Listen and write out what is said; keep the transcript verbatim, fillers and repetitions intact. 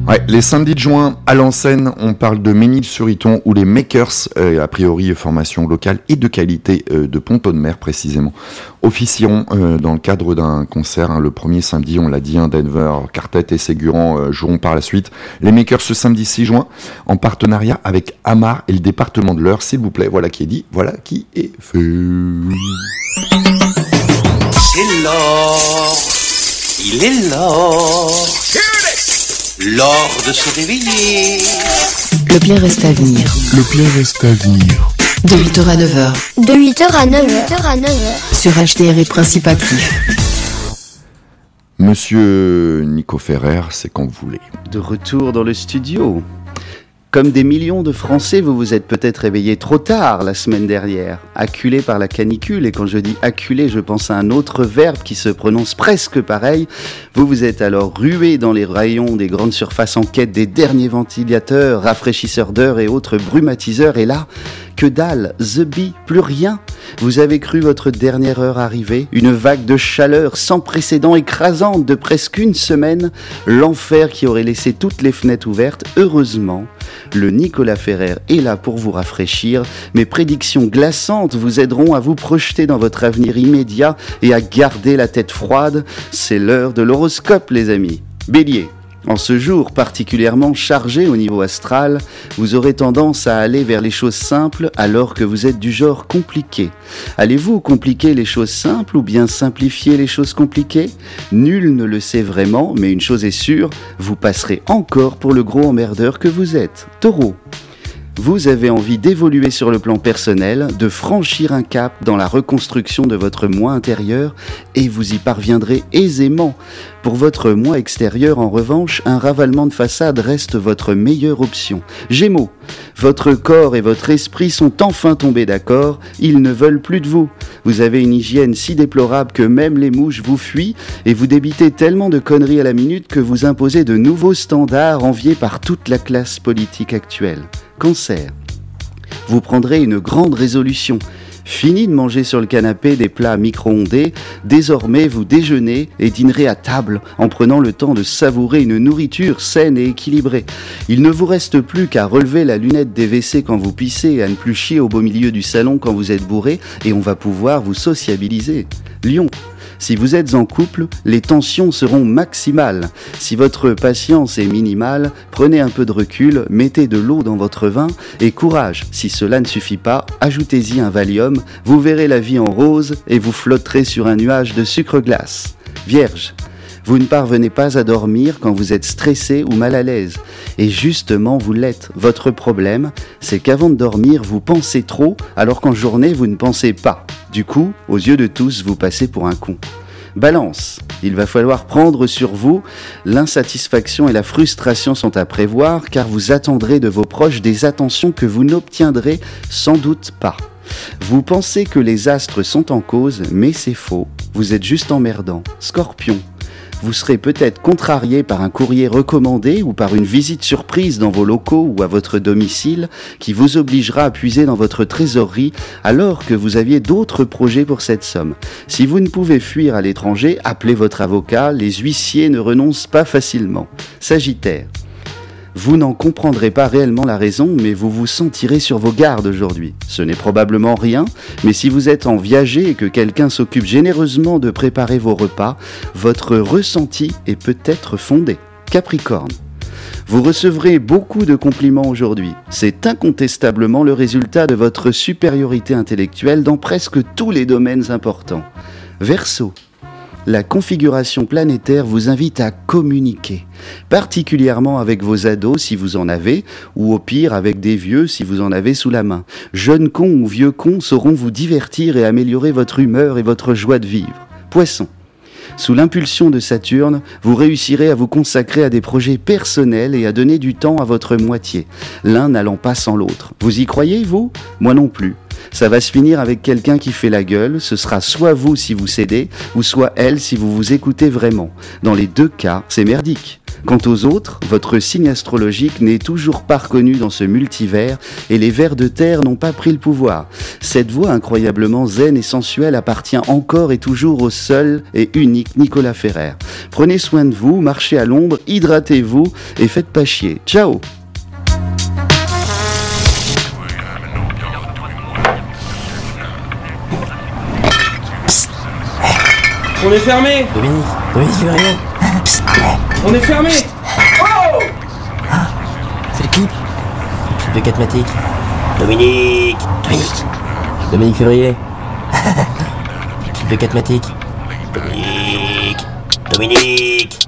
Ouais, les samedis de juin à l'enseigne, on parle de Ménil-sur-Iton où les Makers, euh, a priori formation locale et de qualité euh, de Pont-de-Mer précisément, officieront euh, dans le cadre d'un concert. Hein, le premier samedi, on l'a dit, hein, Denver, Quartet et Ségurant euh, joueront par la suite. Les Makers ce samedi six juin en partenariat avec Amar et le département de l'Eure, s'il vous plaît. Voilà qui est dit, voilà qui est fait. C'est l'or, il est l'or. L'heure de se réveiller. Le play reste à venir. Le play reste à venir. De huit heures à neuf heures. De huit heures à neuf heures. Sur H D R et Principe Actif. Monsieur Nico Ferrer, c'est quand vous voulez. De retour dans le studio. Comme des millions de Français, vous vous êtes peut-être réveillés trop tard la semaine dernière, acculés par la canicule, et quand je dis acculés, je pense à un autre verbe qui se prononce presque pareil. Vous vous êtes alors rués dans les rayons des grandes surfaces en quête des derniers ventilateurs, rafraîchisseurs d'air et autres brumatiseurs, et là, que dalle, the bee, plus rien. Vous avez cru votre dernière heure arriver, une vague de chaleur sans précédent écrasante de presque une semaine, l'enfer qui aurait laissé toutes les fenêtres ouvertes. Heureusement, le Nicolas Ferrer est là pour vous rafraîchir. Mes prédictions glaçantes vous aideront à vous projeter dans votre avenir immédiat et à garder la tête froide. C'est l'heure de l'horoscope, les amis. Bélier. En ce jour particulièrement chargé au niveau astral, vous aurez tendance à aller vers les choses simples alors que vous êtes du genre compliqué. Allez-vous compliquer les choses simples ou bien simplifier les choses compliquées ? Nul ne le sait vraiment, mais une chose est sûre, vous passerez encore pour le gros emmerdeur que vous êtes. Taureau. Vous avez envie d'évoluer sur le plan personnel, de franchir un cap dans la reconstruction de votre moi intérieur et vous y parviendrez aisément. Pour votre moi extérieur, en revanche, un ravalement de façade reste votre meilleure option. Gémeaux, votre corps et votre esprit sont enfin tombés d'accord, ils ne veulent plus de vous. Vous avez une hygiène si déplorable que même les mouches vous fuient et vous débitez tellement de conneries à la minute que vous imposez de nouveaux standards enviés par toute la classe politique actuelle. Cancer. Vous prendrez une grande résolution. Fini de manger sur le canapé des plats micro-ondés, désormais vous déjeunez et dînerez à table en prenant le temps de savourer une nourriture saine et équilibrée. Il ne vous reste plus qu'à relever la lunette des W C quand vous pissez et à ne plus chier au beau milieu du salon quand vous êtes bourré et on va pouvoir vous sociabiliser. Lion. Si vous êtes en couple, les tensions seront maximales. Si votre patience est minimale, prenez un peu de recul, mettez de l'eau dans votre vin et courage. Si cela ne suffit pas, ajoutez-y un Valium, vous verrez la vie en rose et vous flotterez sur un nuage de sucre glace. Vierge. Vous ne parvenez pas à dormir quand vous êtes stressé ou mal à l'aise. Et justement, vous l'êtes. Votre problème, c'est qu'avant de dormir, vous pensez trop, alors qu'en journée, vous ne pensez pas. Du coup, aux yeux de tous, vous passez pour un con. Balance. Il va falloir prendre sur vous. L'insatisfaction et la frustration sont à prévoir, car vous attendrez de vos proches des attentions que vous n'obtiendrez sans doute pas. Vous pensez que les astres sont en cause, mais c'est faux. Vous êtes juste emmerdant. Scorpion. Vous serez peut-être contrarié par un courrier recommandé ou par une visite surprise dans vos locaux ou à votre domicile qui vous obligera à puiser dans votre trésorerie alors que vous aviez d'autres projets pour cette somme. Si vous ne pouvez fuir à l'étranger, appelez votre avocat, les huissiers ne renoncent pas facilement. Sagittaire. Vous n'en comprendrez pas réellement la raison, mais vous vous sentirez sur vos gardes aujourd'hui. Ce n'est probablement rien, mais si vous êtes en viager et que quelqu'un s'occupe généreusement de préparer vos repas, votre ressenti est peut-être fondé. Capricorne. Vous recevrez beaucoup de compliments aujourd'hui. C'est incontestablement le résultat de votre supériorité intellectuelle dans presque tous les domaines importants. Verseau. La configuration planétaire vous invite à communiquer, particulièrement avec vos ados si vous en avez, ou au pire avec des vieux si vous en avez sous la main. Jeunes cons ou vieux cons sauront vous divertir et améliorer votre humeur et votre joie de vivre. Poisson. Sous l'impulsion de Saturne, vous réussirez à vous consacrer à des projets personnels et à donner du temps à votre moitié, l'un n'allant pas sans l'autre. Vous y croyez, vous ? Moi non plus. Ça va se finir avec quelqu'un qui fait la gueule, ce sera soit vous si vous cédez, ou soit elle si vous vous écoutez vraiment. Dans les deux cas, c'est merdique. Quant aux autres, votre signe astrologique n'est toujours pas reconnu dans ce multivers et les vers de terre n'ont pas pris le pouvoir. Cette voix incroyablement zen et sensuelle appartient encore et toujours au seul et unique Nicolas Ferrer. Prenez soin de vous, marchez à l'ombre, hydratez-vous et faites pas chier. Ciao! On est fermé. Dominique, Dominique Furieux. On est fermé. Oh ah, c'est le clip. Le clip de Catmatic. Dominique Dominique Dominique Furieux. Le clip de Catmatic. Dominique Dominique